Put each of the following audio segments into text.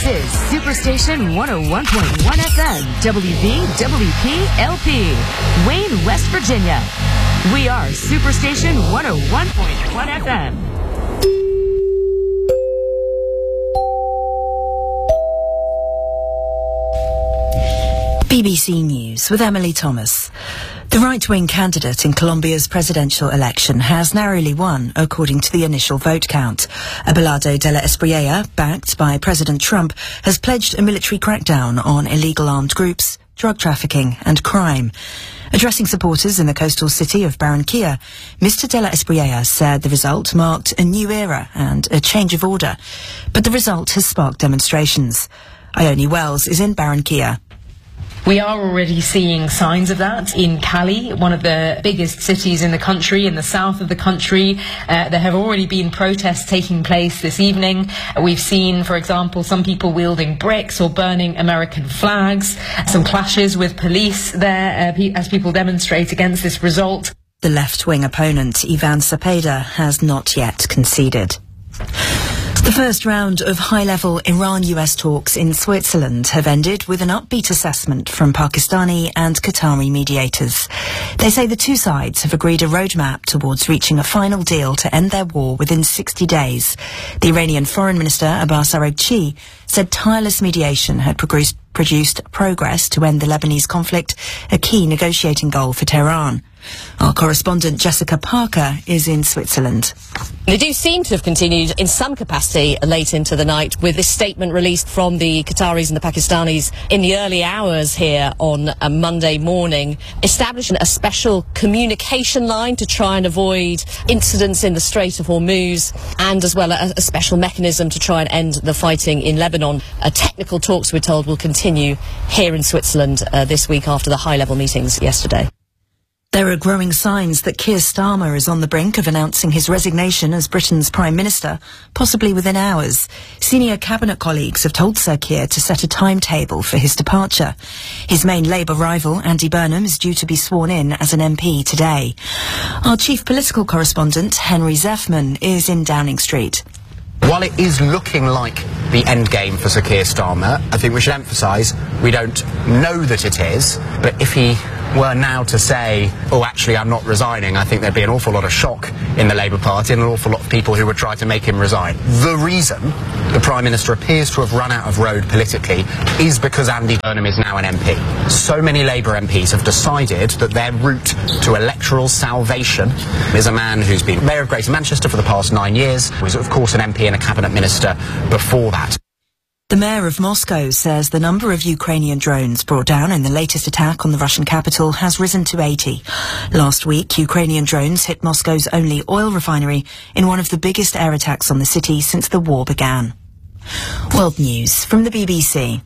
This is Superstation 101.1 FM, WVWP LP, Wayne, West Virginia. We are Superstation 101.1 FM. BBC News with Emily Thomas. The right-wing candidate in Colombia's presidential election has narrowly won, according to the initial vote count. Abelardo de la Espriella, backed by President Trump, has pledged a military crackdown on illegal armed groups, drug trafficking and crime. Addressing supporters in the coastal city of Barranquilla, Mr. de la Espriella said the result marked a new era and a change of order. But the result has sparked demonstrations. Ione Wells is in Barranquilla. We are already seeing signs of that in Cali, one of the biggest cities in the country, in the south of the country. There have already been protests taking place this evening. We've seen, for example, some people wielding bricks or burning American flags, some clashes with police there as people demonstrate against this result. The left-wing opponent, Ivan Cepeda, has not yet conceded. The first round of high-level Iran-US talks in Switzerland have ended with an upbeat assessment from Pakistani and Qatari mediators. They say the two sides have agreed a roadmap towards reaching a final deal to end their war within 60 days. The Iranian Foreign Minister, Abbas Araghchi, said tireless mediation had produced progress to end the Lebanese conflict, a key negotiating goal for Tehran. Our correspondent Jessica Parker is in Switzerland. They do seem to have continued in some capacity late into the night, with this statement released from the Qataris and the Pakistanis in the early hours here on a Monday morning, establishing a special communication line to try and avoid incidents in the Strait of Hormuz, and as well a special mechanism to try and end the fighting in Lebanon. Technical talks, we're told, will continue here in Switzerland this week after the high-level meetings yesterday. There are growing signs that Keir Starmer is on the brink of announcing his resignation as Britain's Prime Minister, possibly within hours. Senior cabinet colleagues have told Sir Keir to set a timetable for his departure. His main Labour rival, Andy Burnham, is due to be sworn in as an MP today. Our chief political correspondent, Henry Zeffman, is in Downing Street. While it is looking like the end game for Sir Keir Starmer, I think we should emphasise we don't know that it is, but if he were now to say, oh, actually, I'm not resigning, I think there'd be an awful lot of shock in the Labour Party and an awful lot of people who would try to make him resign. The reason the Prime Minister appears to have run out of road politically is because Andy Burnham is now an MP. So many Labour MPs have decided that their route to electoral salvation is a man who's been Mayor of Greater Manchester for the past 9 years, was of course an MP and a Cabinet Minister before that. The mayor of Moscow says the number of Ukrainian drones brought down in the latest attack on the Russian capital has risen to 80. Last week, Ukrainian drones hit Moscow's only oil refinery in one of the biggest air attacks on the city since the war began. World News from the BBC.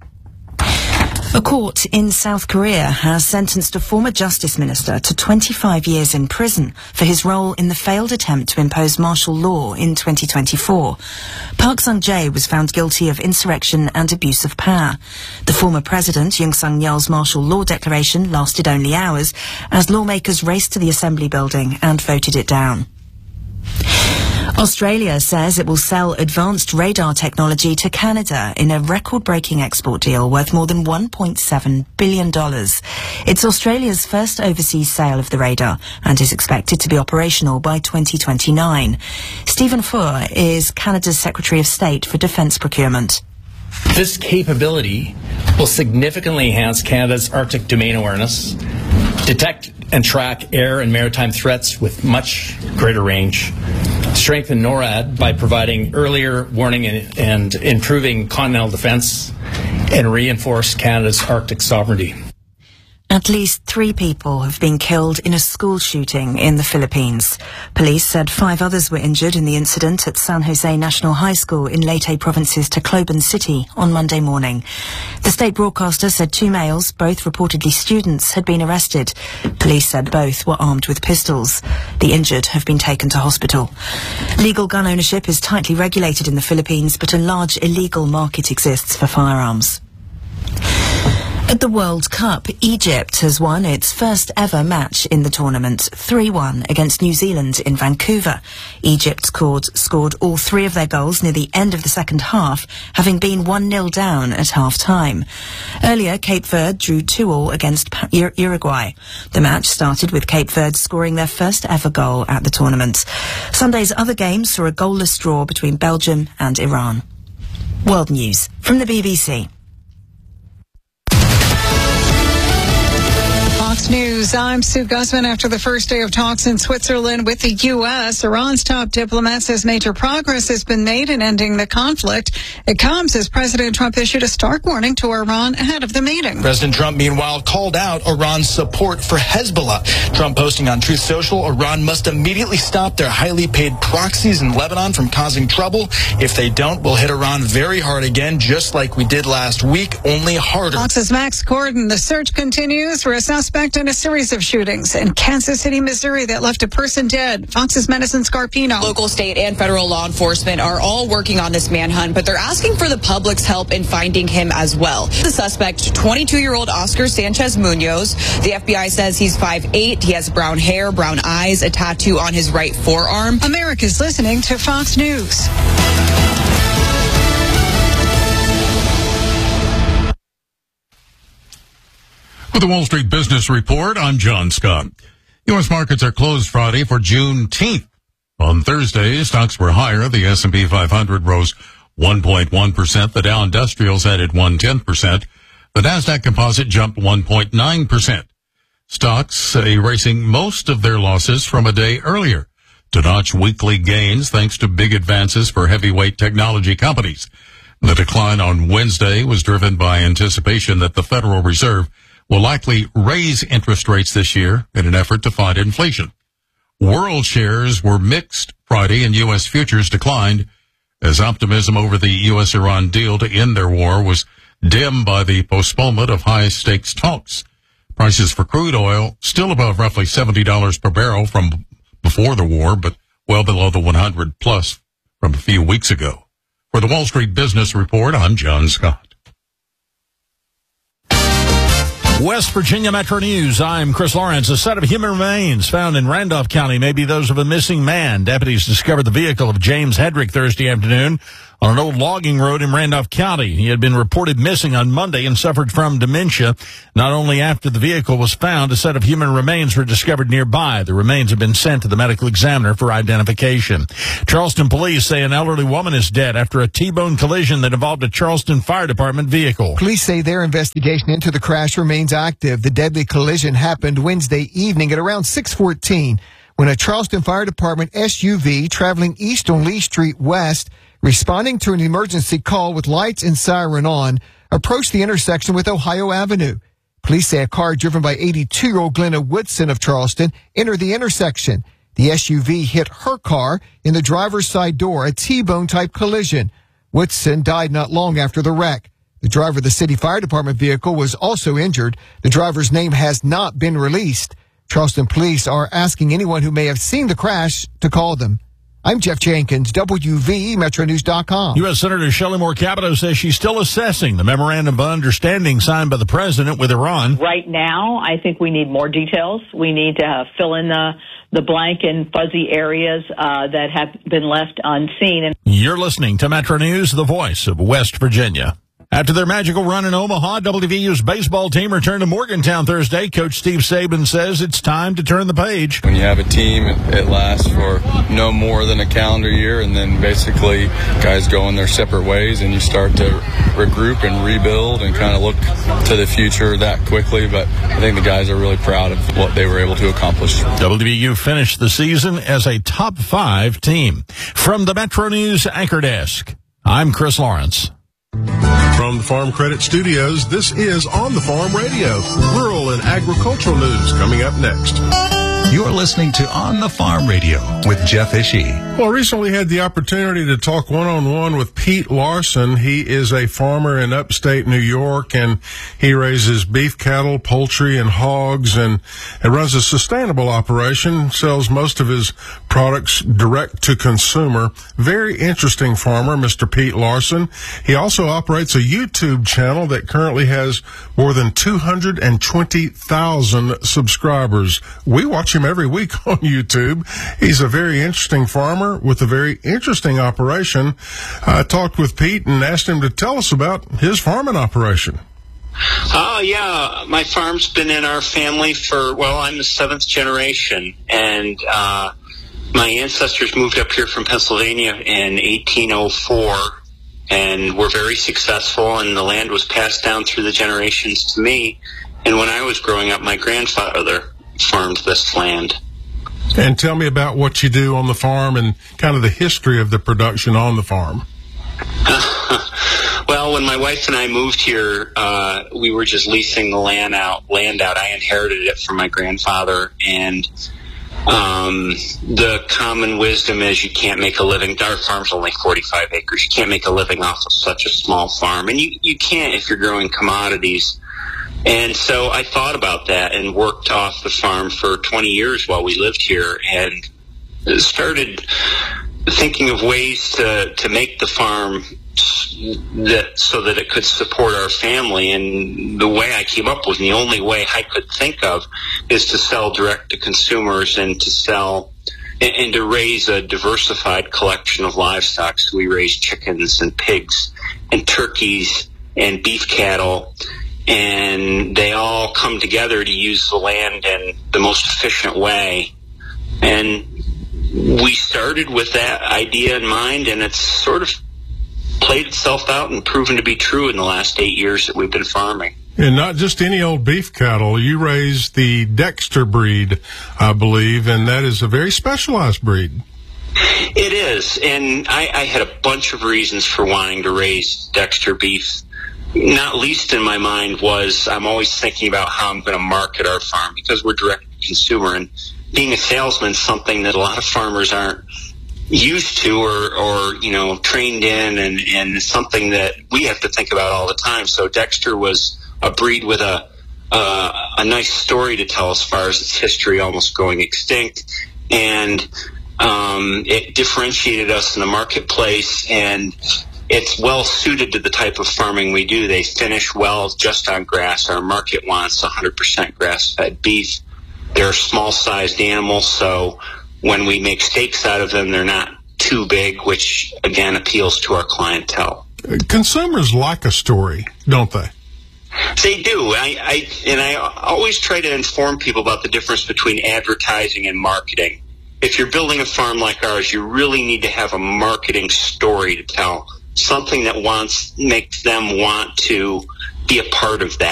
A court in South Korea has sentenced a former justice minister to 25 years in prison for his role in the failed attempt to impose martial law in 2024. Park Sung-jae was found guilty of insurrection and abuse of power. The former president, Yoon Suk-yeol's martial law declaration lasted only hours as lawmakers raced to the assembly building and voted it down. Australia says it will sell advanced radar technology to Canada in a record-breaking export deal worth more than $1.7 billion. It's Australia's first overseas sale of the radar and is expected to be operational by 2029. Stephen Fuhr is Canada's Secretary of State for Defence Procurement. This capability will significantly enhance Canada's Arctic domain awareness, detect and track air and maritime threats with much greater range, strengthen NORAD by providing earlier warning and improving continental defence, and reinforce Canada's Arctic sovereignty. At least 3 people have been killed in a school shooting in the Philippines. Police said 5 others were injured in the incident at San Jose National High School in Leyte Province's Tacloban City on Monday morning. The state broadcaster said 2 males, both reportedly students, had been arrested. Police said both were armed with pistols. The injured have been taken to hospital. Legal gun ownership is tightly regulated in the Philippines, but a large illegal market exists for firearms. At the World Cup, Egypt has won its first ever match in the tournament, 3-1 against New Zealand in Vancouver. Egypt scored all three of their goals near the end of the second half, having been 1-0 down at half-time. Earlier, Cape Verde drew 2-2 against Uruguay. The match started with Cape Verde scoring their first ever goal at the tournament. Sunday's other games saw a goalless draw between Belgium and Iran. World News from the BBC. Fox News, I'm Sue Guzman. After the first day of talks in Switzerland with the U.S., Iran's top diplomat says major progress has been made in ending the conflict. It comes as President Trump issued a stark warning to Iran ahead of the meeting. President Trump, meanwhile, called out Iran's support for Hezbollah. Trump posting on Truth Social, Iran must immediately stop their highly paid proxies in Lebanon from causing trouble. If they don't, we'll hit Iran very hard again, just like we did last week, only harder. Fox's Max Gordon. The search continues for a suspect in a series of shootings in Kansas City, Missouri that left a person dead. Fox's Madison Scarpino. Local, state, and federal law enforcement are all working on this manhunt, but they're asking for the public's help in finding him as well. The suspect, 22-year-old Oscar Sanchez Munoz. The FBI says he's 5'8". He has brown hair, brown eyes, a tattoo on his right forearm. America's listening to Fox News. With the Wall Street Business Report, I'm John Scott. U.S. markets are closed Friday for Juneteenth. On Thursday, stocks were higher. The S&P 500 rose 1.1%. The Dow Industrials added 0.1%. The Nasdaq Composite jumped 1.9%. Stocks erasing most of their losses from a day earlier to notch weekly gains thanks to big advances for heavyweight technology companies. The decline on Wednesday was driven by anticipation that the Federal Reserve will likely raise interest rates this year in an effort to fight inflation. World shares were mixed Friday and U.S. futures declined as optimism over the U.S.-Iran deal to end their war was dimmed by the postponement of high-stakes talks. Prices for crude oil still above roughly $70 per barrel from before the war, but well below the 100 plus from a few weeks ago. For the Wall Street Business Report, I'm John Scott. West Virginia Metro News, I'm Chris Lawrence. A set of human remains found in Randolph County may be those of a missing man. Deputies discovered the vehicle of James Hedrick Thursday afternoon on an old logging road in Randolph County. He had been reported missing on Monday and suffered from dementia. Not only after the vehicle was found, a set of human remains were discovered nearby. The remains have been sent to the medical examiner for identification. Charleston police say an elderly woman is dead after a T-bone collision that involved a Charleston Fire Department vehicle. Police say their investigation into the crash remains active. The deadly collision happened Wednesday evening at around 6:14 when a Charleston Fire Department SUV traveling east on Lee Street West, responding to an emergency call with lights and siren on, approached the intersection with Ohio Avenue. Police say a car driven by 82-year-old Glenna Woodson of Charleston entered the intersection. The SUV hit her car in the driver's side door, a T-bone type collision. Woodson died not long after the wreck. The driver of the city fire department vehicle was also injured. The driver's name has not been released. Charleston police are asking anyone who may have seen the crash to call them. I'm Jeff Jenkins, WVMetroNews.com. U.S. Senator Shelley Moore Capito says she's still assessing the memorandum of understanding signed by the president with Iran. Right now, I think we need more details. We need to fill in the blank and fuzzy areas that have been left unseen. You're listening to Metro News, the voice of West Virginia. After their magical run in Omaha, WVU's baseball team returned to Morgantown Thursday. Coach Steve Saban says it's time to turn the page. When you have a team, it lasts for no more than a calendar year, and then basically guys go in their separate ways, and you start to regroup and rebuild and kind of look to the future that quickly. But I think the guys are really proud of what they were able to accomplish. WVU finished the season as a top 5 team. From the Metro News Anchor Desk, I'm Chris Lawrence. From the Farm Credit Studios, this is On the Farm Radio. Rural and agricultural news coming up next. You're listening to On the Farm Radio with Jeff Ishii. Well, I recently had the opportunity to talk one-on-one with Pete Larson. He is a farmer in upstate New York, and he raises beef cattle, poultry, and hogs, and runs a sustainable operation, sells most of his products direct to consumer. Very interesting farmer, Mr. Pete Larson. He also operates a YouTube channel that currently has more than 220,000 subscribers. We watch him every week on YouTube. He's a very interesting farmer with a very interesting operation. I talked with Pete and asked him to tell us about his farming operation. Oh, yeah. My farm's been in our family I'm the seventh generation, and my ancestors moved up here from Pennsylvania in 1804, and were very successful, and the land was passed down through the generations to me. And when I was growing up, my grandfather farmed this land. And tell me about what you do on the farm and kind of the history of the production on the farm. Well, when my wife and I moved here, we were just leasing the land out. I inherited it from my grandfather, and the common wisdom is you can't make a living. Our farm's only 45 acres. You can't make a living off of such a small farm, and you can't if you're growing commodities. And so I thought about that and worked off the farm for 20 years while we lived here, and started thinking of ways to make the farm so that it could support our family. And the way I came up with, and the only way I could think of, is to sell direct to consumers and to sell and to raise a diversified collection of livestock. So we raise chickens and pigs and turkeys and beef cattle, and they all come together to use the land in the most efficient way. And we started with that idea in mind, and it's sort of played itself out and proven to be true in the last 8 years that we've been farming. And not just any old beef cattle. You raise the Dexter breed, I believe, and that is a very specialized breed. It is, and I had a bunch of reasons for wanting to raise Dexter beef. Not least in my mind was I'm always thinking about how I'm going to market our farm, because we're direct to consumer, and being a salesman is something that a lot of farmers aren't used to or trained in, and something that we have to think about all the time. So Dexter was a breed with a nice story to tell as far as its history almost going extinct, and it differentiated us in the marketplace, and it's well suited to the type of farming we do. They finish well just on grass. Our market wants 100% grass-fed beef. They're small-sized animals, so when we make steaks out of them, they're not too big, which, again, appeals to our clientele. Consumers like a story, don't they? They do. I always try to inform people about the difference between advertising and marketing. If you're building a farm like ours, you really need to have a marketing story to tell, something that makes them want to be a part of that.